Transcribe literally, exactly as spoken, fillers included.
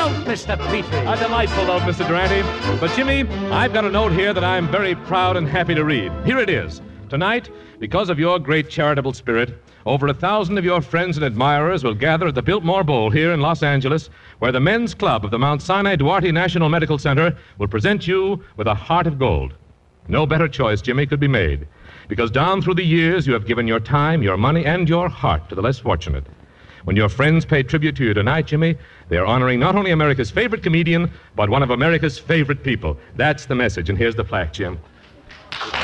note, Mister Petrie. A delightful note, Mister Durante. But, Jimmy, I've got a note here that I'm very proud and happy to read. Here it is. Tonight, because of your great charitable spirit, over a thousand of your friends and admirers will gather at the Biltmore Bowl here in Los Angeles, where the Men's Club of the Mount Sinai Duarte National Medical Center will present you with a heart of gold. No better choice, Jimmy, could be made, because down through the years you have given your time, your money, and your heart to the less fortunate. When your friends pay tribute to you tonight, Jimmy, they are honoring not only America's favorite comedian, but one of America's favorite people. That's the message, and here's the plaque, Jim.